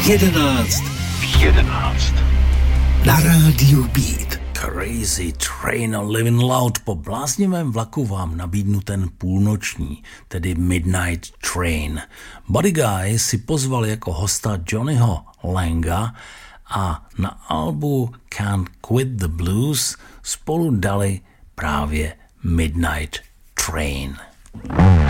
11. Na rádiu Beat. Crazy Train on Living Loud. Po bláznivém vlaku vám nabídnu ten půlnoční, tedy Midnight Train. Buddy Guy si pozval jako hosta Johnnyho Langa a na albu Can't Quit the Blues spolu dali právě Midnight Train.